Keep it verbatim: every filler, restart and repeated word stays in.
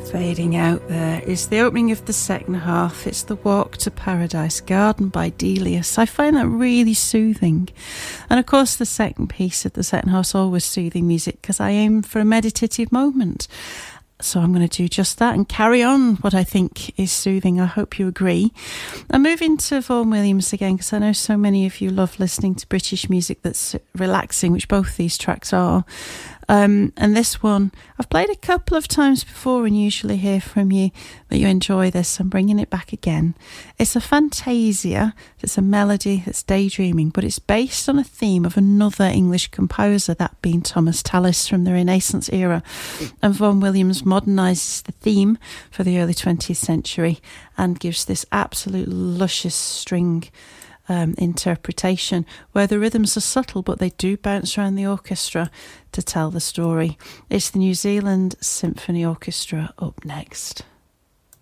Fading out there is the opening of the second half. It's the Walk to Paradise Garden by Delius. I find that really soothing. And of course the second piece of the second half is always soothing music because I aim for a meditative moment. So I'm going to do just that and carry on what I think is soothing. I hope you agree. I'm moving to Vaughan Williams again because I know so many of you love listening to British music that's relaxing, which both these tracks are. Um, and this one, I've played a couple of times before and usually hear from you that you enjoy this. I'm bringing it back again. It's a fantasia. It's a melody that's daydreaming, but it's based on a theme of another English composer, that being Thomas Tallis from the Renaissance era. And Vaughan Williams modernises the theme for the early twentieth century and gives this absolute luscious string Um, interpretation where the rhythms are subtle but they do bounce around the orchestra to tell the story. It's the New Zealand Symphony Orchestra up next.